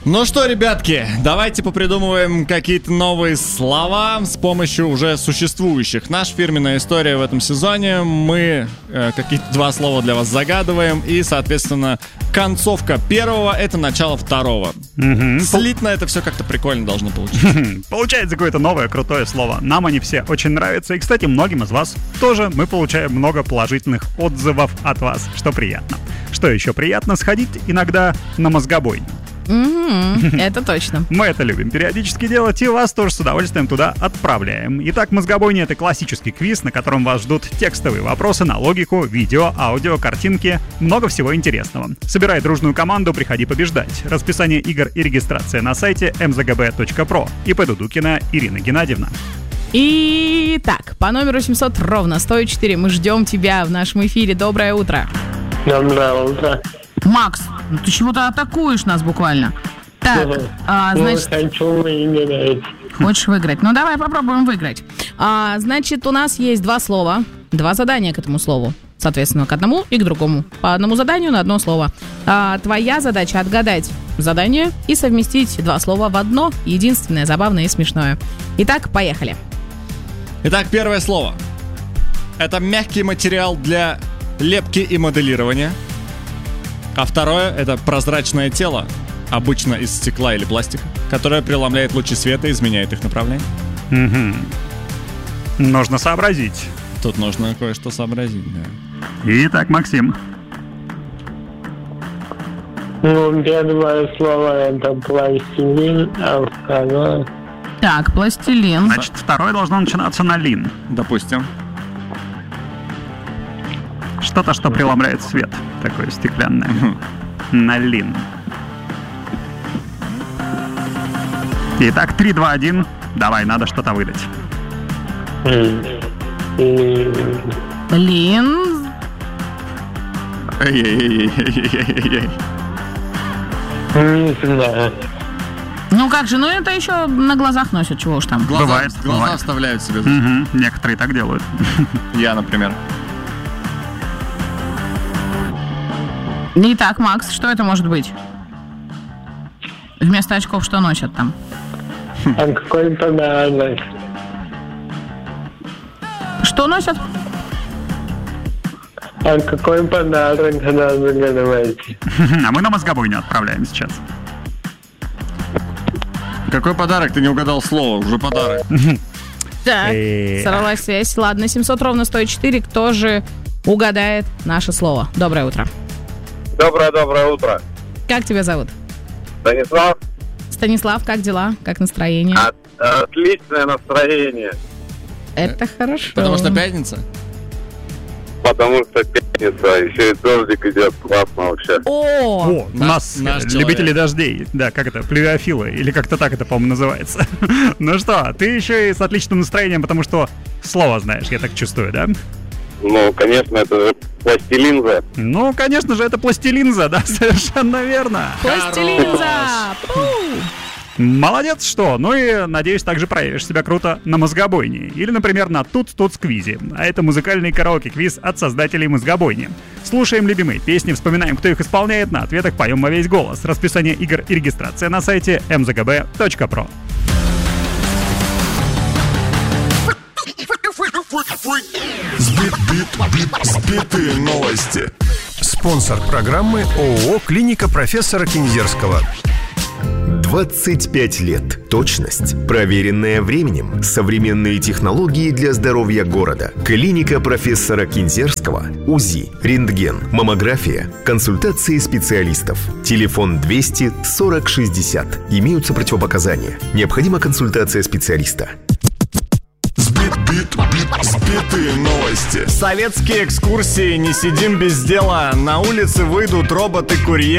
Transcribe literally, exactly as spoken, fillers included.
Ну что, ребятки, давайте попридумываем какие-то новые слова с помощью уже существующих. Наша фирменная история в этом сезоне. Мы э, какие-то два слова для вас загадываем. И, соответственно, концовка первого — это начало второго. Угу. Слитно это все как-то прикольно должно получиться. Получается какое-то новое крутое слово. Нам они все очень нравятся. И, кстати, многим из вас тоже мы получаем много положительных отзывов от вас, что приятно. Что еще приятно? Сходить иногда на мозгобойню. Mm-hmm, это точно. Мы это любим периодически делать, и вас тоже с удовольствием туда отправляем. Итак, мозгобойня — это классический квиз, на котором вас ждут текстовые вопросы на логику, видео, аудио, картинки, много всего интересного. Собирай дружную команду, приходи побеждать. Расписание игр и регистрация на сайте эм зэ гэ бэ точка про. И П. Дудукина Ирина Геннадьевна. Итак, по номеру семьсот ровно сто четыре мы ждем тебя в нашем эфире. Доброе утро. Доброе утро. Макс, ну ты чего-то атакуешь нас буквально. Так, Угу. а, значит... Ну, хочу выиграть. Хочешь выиграть? Ну, давай попробуем выиграть. А, значит, у нас есть два слова, два задания к этому слову. Соответственно, к одному и к другому. По одному заданию на одно слово. А, твоя задача — отгадать задание и совместить два слова в одно, единственное, забавное и смешное. Итак, поехали. Итак, первое слово. Это мягкий материал для лепки и моделирования. А второе — это прозрачное тело, обычно из стекла или пластика, которое преломляет лучи света и изменяет их направление. Угу. Нужно сообразить. Тут нужно кое-что сообразить, да. Итак, Максим. Ну, первое слово — это пластилин, а второе... Так, пластилин. Значит, второе должно начинаться на лин. Допустим. Что-то, что преломляет свет. Такое стеклянное. На лин. Итак, три, два, один. Давай, надо что-то выдать. Лин. Эй-эй-эй-эй-эй-эй-эй. Не знаю. Ну как же, ну это еще на глазах носят, чего уж там. Глаза, Бывает, глаза бывает. вставляют себе. Угу. Некоторые так делают. Я, например. Итак, Макс, что это может быть? Вместо очков что носят там? А какой подарок? Что носят? А какой подарок надо загадывать? А мы на мозгобойню отправляем сейчас. Какой подарок? Ты не угадал слово, уже подарок. Так, Э. сорвалась связь. Ладно, семьсот ровно сто четыре. Кто же угадает наше слово? Доброе утро. Доброе-доброе утро. Как тебя зовут? Станислав, Станислав, как дела? Как настроение? от- отличное настроение, Это хорошо. Потому что пятница? потому что пятница, еще и дождик идет, классно вообще. О! О, у наш- нас наш любители человек. дождей. Да, как это, плювиофилы. Или как-то так это, по-моему, называется. Ну что, ты еще и с отличным настроением, потому что слово знаешь, я так чувствую, да? Ну, конечно, это же пластилинза. Ну, конечно же, это пластилинза, да, совершенно верно. Пластилинза! Пу! Молодец, что? Ну и, надеюсь, также проявишь себя круто на мозгобойне. Или, например, на Тут-Тут-Сквизе. А это музыкальный караоке-квиз от создателей мозгобойни. Слушаем любимые песни, вспоминаем, кто их исполняет, на ответах поем во весь голос. Расписание игр и регистрация на сайте эм зэ гэ бэ точка про. Сбит, бит, бит, сбитые новости. Спонсор программы ООО «Клиника профессора Кинзерского». двадцать пять лет. Точность, проверенная временем, современные технологии для здоровья города. Клиника профессора Кинзерского. УЗИ, рентген, маммография, консультации специалистов. Телефон двести сорок шестьдесят. Имеются противопоказания. Необходима консультация специалиста. Сбит, бит, бит, сбитые новости. Советские экскурсии, не сидим без дела. На улице выйдут роботы-курьеры.